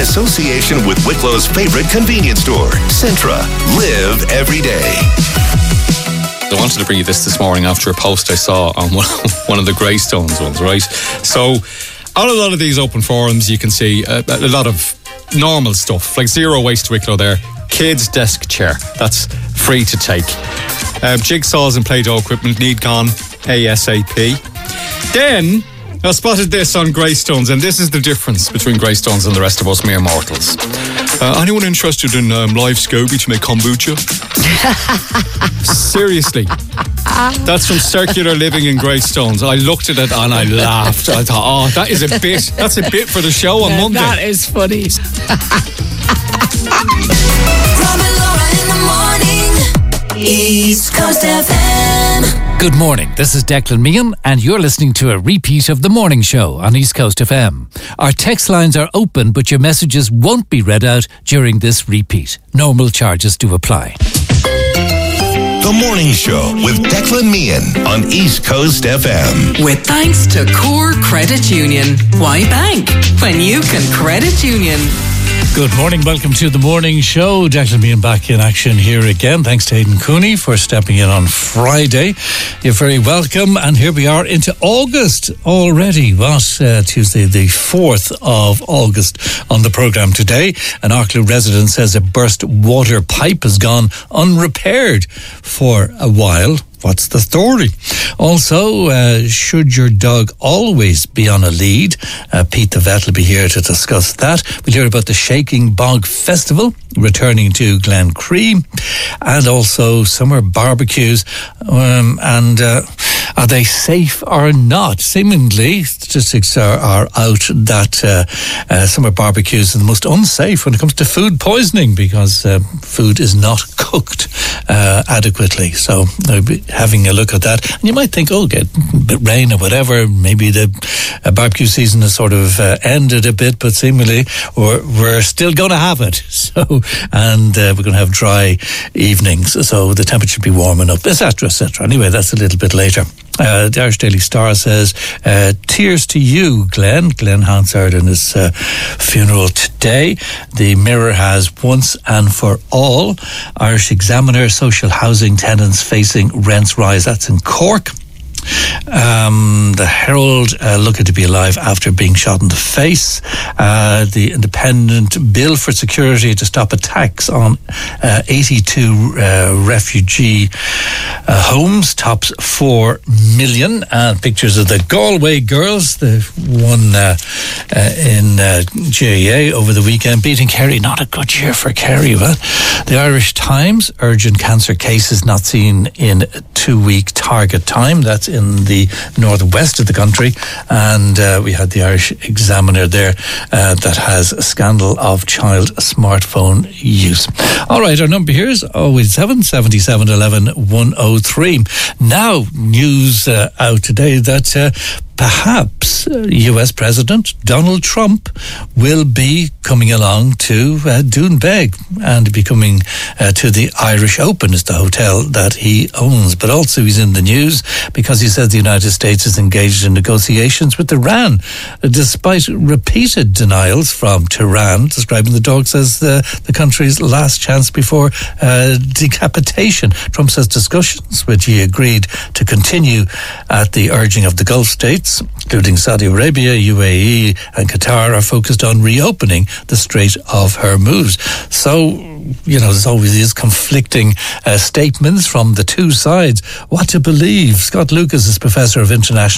Association with Wicklow's favorite convenience store, Centra. Live every day. I wanted to bring you this morning after a post I saw on one of the Greystones ones, right? So, on a lot of these open forums, you can see a lot of normal stuff, like zero waste Wicklow there. Kids' desk chair, that's free to take. Jigsaws and Play-Doh equipment need gone ASAP. Then I spotted this on Greystones, and this is the difference between Greystones and the rest of us mere mortals. Anyone interested in live SCOBY to make kombucha? Seriously. That's from Circular Living in Greystones. I looked at it and I laughed. I thought, that's a bit for the show on Monday. That is funny. Robin Laura in the morning. East Coast FM. Good morning, this is Declan Meehan and you're listening to a repeat of The Morning Show on East Coast FM. Our text lines are open, but your messages won't be read out during this repeat. Normal charges do apply. The Morning Show with Declan Meehan on East Coast FM. With thanks to Core Credit Union. Why bank when you can credit union? Good morning, welcome to The Morning Show. Declan Meehan back in action here again. Thanks to Aidan Cooney for stepping in on Friday. You're very welcome. And here we are into August already. Tuesday the 4th of August on the programme today. An Arklow resident says a burst water pipe has gone unrepaired for a while. What's the story? Also, should your dog always be on a lead? Pete the vet will be here to discuss that. We'll hear about the Shaking Bog Festival returning to Glencree, and also summer barbecues. Are they safe or not? Seemingly, statistics are out that summer barbecues are the most unsafe when it comes to food poisoning, because food is not cooked adequately. So I'll be having a look at that. And you might think, get a bit rain or whatever, maybe the barbecue season has sort of ended a bit, but seemingly we're still going to have it. So, and we're going to have dry evenings, so the temperature will be warming up, etc., etc. Anyway, that's a little bit later. The Irish Daily Star says, tears to you, Glenn. Glenn Hansard in his funeral today. The Mirror has Once and for All. Irish Examiner, social housing tenants facing rents rise. That's in Cork. The Herald, looking to be alive after being shot in the face. The Independent, bill for security to stop attacks on 82 refugee homes tops 4 million. Pictures of the Galway girls, the one in GAA over the weekend, beating Kerry. Not a good year for Kerry. But the Irish Times, urgent cancer cases not seen in 2-week target time. That's in the northwest of the country. And we had the Irish Examiner there that has a scandal of child smartphone use. All right, our number here is 087 77 11 103. Now, news out today that perhaps US President Donald Trump will be coming along to Doonbeg and be coming to the Irish Open, is the hotel that he owns. But also he's in the news because he says the United States is engaged in negotiations with Iran, despite repeated denials from Tehran, describing the talks as the country's last chance before decapitation. Trump says discussions, which he agreed to continue at the urging of the Gulf states, including Saudi Arabia, UAE and Qatar, are focused on reopening the Strait of Hormuz. So, there's always these conflicting statements from the two sides. What to believe? Scott Lucas is Professor of International